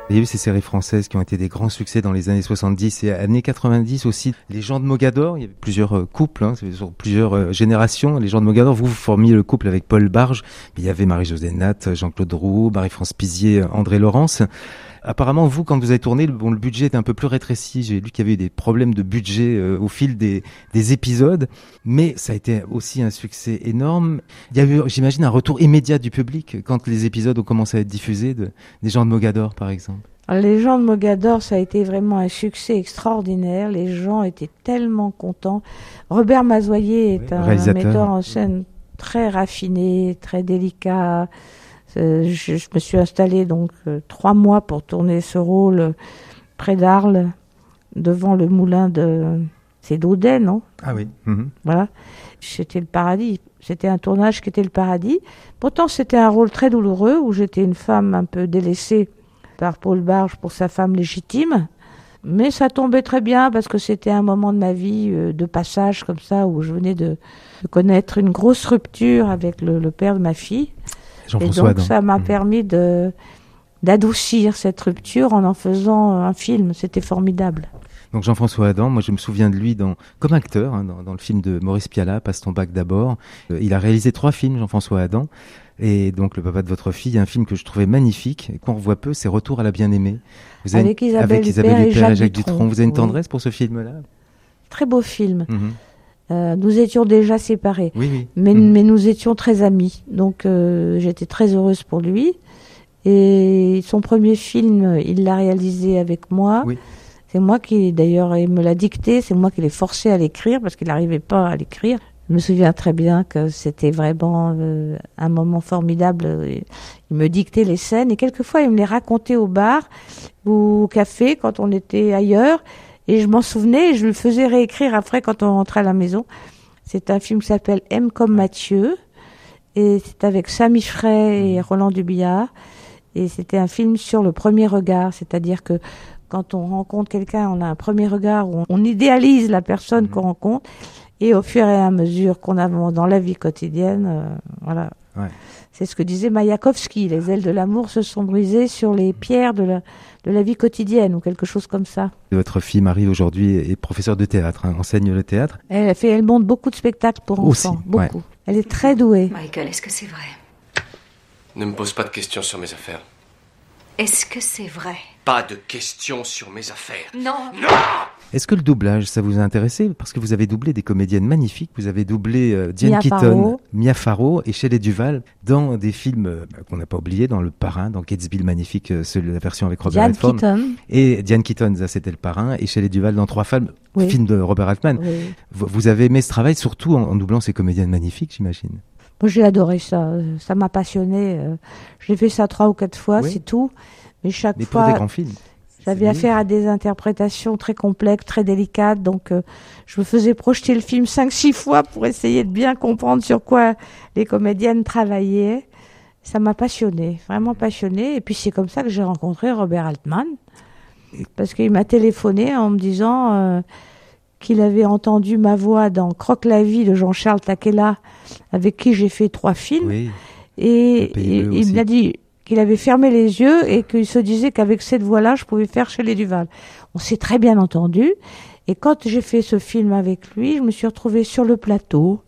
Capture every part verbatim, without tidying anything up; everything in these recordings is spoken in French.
Il y a eu ces séries françaises qui ont été des grands succès dans les années soixante-dix et années quatre-vingt-dix aussi. Les gens de Mogador, il y avait plusieurs euh, couples, hein, sur plusieurs euh, générations. Les gens de Mogador, vous, vous formiez le couple avec Paul Barge. Il y avait Marie-Josée Natte, Jean-Claude Roux, Marie-France Pizier, André Laurence. Apparemment, vous, quand vous avez tourné, bon, le budget était un peu plus rétréci. J'ai lu qu'il y avait eu des problèmes de budget euh, au fil des, des épisodes. Mais ça a été aussi un succès énorme. Il y a eu, j'imagine, un retour immédiat du public quand les épisodes ont commencé à être diffusés, de, des gens de Mogador, par exemple. Les gens de Mogador, ça a été vraiment un succès extraordinaire. Les gens étaient tellement contents. Robert Mazoyer est oui, un, un metteur en scène très raffiné, très délicat. Je, je me suis installée donc euh, trois mois pour tourner ce rôle euh, près d'Arles, devant le moulin de... C'est d'Audet, non ? Ah oui. Mm-hmm. Voilà. C'était le paradis. C'était un tournage qui était le paradis. Pourtant, c'était un rôle très douloureux où j'étais une femme un peu délaissée par Paul Barge pour sa femme légitime. Mais ça tombait très bien parce que c'était un moment de ma vie euh, de passage comme ça où je venais de, de connaître une grosse rupture avec le, le père de ma fille. Et donc Adam. Ça m'a mmh. permis de, d'adoucir cette rupture en en faisant un film. C'était formidable. Donc Jean-François Adam, moi je me souviens de lui dans, comme acteur hein, dans, dans le film de Maurice Pialat, Passe ton bac d'abord. Euh, il a réalisé trois films, Jean-François Adam. Et donc le papa de votre fille, un film que je trouvais magnifique et qu'on revoit peu, c'est Retour à la bien-aimée. Vous avez avec une, Isabelle, avec Isabelle Huppert et Jacques, Jacques Dutronc. Dutronc. Vous avez une oui. tendresse pour ce film-là ? Très beau film. Mm-hmm. Euh, nous étions déjà séparés, oui, oui. Mais, mmh. mais nous étions très amis. Donc euh, j'étais très heureuse pour lui. Et son premier film, il l'a réalisé avec moi. Oui. C'est moi qui, d'ailleurs, il me l'a dicté. C'est moi qui l'ai forcé à l'écrire parce qu'il n'arrivait pas à l'écrire. Je me souviens très bien que c'était vraiment euh, un moment formidable. Il me dictait les scènes et quelquefois il me les racontait au bar ou au café quand on était ailleurs. Et je m'en souvenais et je le faisais réécrire après quand on rentrait à la maison. C'est un film qui s'appelle M comme Mathieu. Et c'est avec Samy Frey et Roland Dubillard. Et c'était un film sur le premier regard. C'est-à-dire que quand on rencontre quelqu'un, on a un premier regard où on, on idéalise la personne mmh. qu'on rencontre. Et au fur et à mesure qu'on avance dans la vie quotidienne, euh, voilà. Ouais. C'est ce que disait Mayakovsky. Les ailes de l'amour se sont brisées sur les pierres de la, de la vie quotidienne ou quelque chose comme ça. Votre fille Marie aujourd'hui est professeure de théâtre, hein, enseigne le théâtre. Elle a fait, elle monte beaucoup de spectacles pour enfants, Aussi, beaucoup. Ouais. Elle est très douée. Michael, est-ce que c'est vrai ? Ne me pose pas de questions sur mes affaires. Est-ce que c'est vrai ? Pas de questions sur mes affaires. Non. Non ! Est-ce que le doublage, ça vous a intéressé ? Parce que vous avez doublé des comédiennes magnifiques. Vous avez doublé euh, Diane Mia Keaton, Farrow. Mia Farrow et Shelley Duvall dans des films euh, qu'on n'a pas oubliés, dans Le Parrain, dans Gatsby le Magnifique, euh, la version avec Robert Diane Redford. Keaton. Et Diane Keaton, ça c'était Le Parrain, et Shelley Duvall dans Trois femmes, Oui. film de Robert Altman. Oui. Vous, vous avez aimé ce travail, surtout en, en doublant ces comédiennes magnifiques, j'imagine. Moi, j'ai adoré ça. Ça m'a passionné. J'ai fait ça trois ou quatre fois, Oui. c'est tout. Mais chaque Mais pour fois, des grands films. j'avais affaire à des interprétations très complexes, très délicates. Donc, euh, je me faisais projeter le film cinq, six fois pour essayer de bien comprendre sur quoi les comédiennes travaillaient. Ça m'a passionnée, vraiment passionnée. Et puis, c'est comme ça que j'ai rencontré Robert Altman. Parce qu'il m'a téléphoné en me disant euh, qu'il avait entendu ma voix dans Croque la vie de Jean-Charles Taquella, avec qui j'ai fait trois films. Oui. Et il, il m'a dit qu'il avait fermé les yeux et qu'il se disait qu'avec cette voix-là, je pouvais faire Shelley Duvall. On s'est très bien entendu. Et quand j'ai fait ce film avec lui, je me suis retrouvée sur le plateau.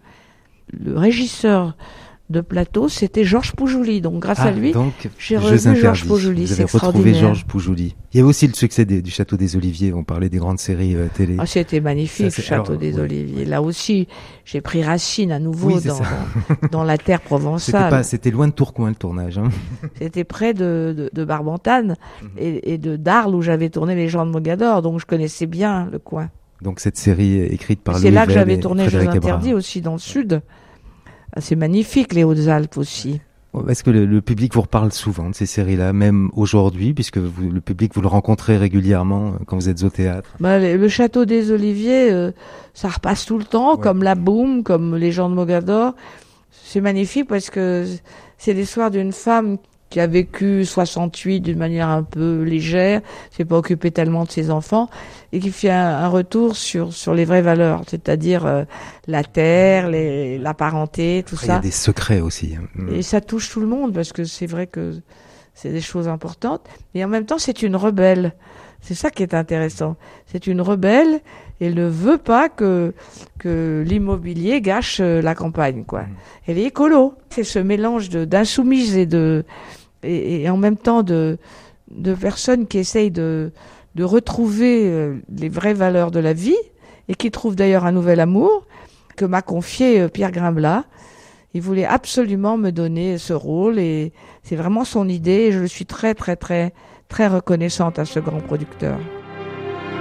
Le régisseur de plateau, c'était Georges Poujouli. Donc, grâce ah, à lui, donc, j'ai revu Georges Poujouli. Vous avez retrouvé Georges Poujouli. Il y a aussi le succès des, du Château des Oliviers. On parlait des grandes séries euh, télé. Ah, c'était magnifique, ça, le Château alors, des oui, Oliviers. Oui. Là aussi, j'ai pris racine à nouveau oui, dans, dans, dans la terre provençale. C'était, pas, c'était loin de Tourcoing, le tournage. Hein. C'était près de, de, de Barbantane mm-hmm. et, et de d'Arles, où j'avais tourné Les gens de Mogador. Donc, je connaissais bien le coin. Donc, cette série écrite par Louis C'est là Vell que j'avais tourné Jeux interdits interdits aussi, dans le sud. Ah, c'est magnifique, les Hautes-Alpes aussi. Est-ce que le, le public vous reparle souvent de ces séries-là, même aujourd'hui, puisque vous, le public, vous le rencontrez régulièrement quand vous êtes au théâtre ? Bah, le, le Château des Oliviers, euh, ça repasse tout le temps, ouais. Comme La Boum, comme Les gens de Mogador. C'est magnifique parce que c'est l'histoire d'une femme qui a vécu soixante-huit d'une manière un peu légère, s'est pas occupée tellement de ses enfants, et qui fait un, un retour sur sur les vraies valeurs, c'est-à-dire euh, la terre, les, la parenté, tout Après, ça. Il y a des secrets aussi. Et ça touche tout le monde, parce que c'est vrai que c'est des choses importantes. Et en même temps, c'est une rebelle. C'est ça qui est intéressant. C'est une rebelle et elle ne veut pas que, que l'immobilier gâche la campagne, quoi. Elle est écolo. C'est ce mélange de, d'insoumise et de, et, et en même temps de, de personnes qui essayent de, de retrouver les vraies valeurs de la vie et qui trouvent d'ailleurs un nouvel amour que m'a confié Pierre Grimblat. Il voulait absolument me donner ce rôle et c'est vraiment son idée et je suis très très très très reconnaissante à ce grand producteur.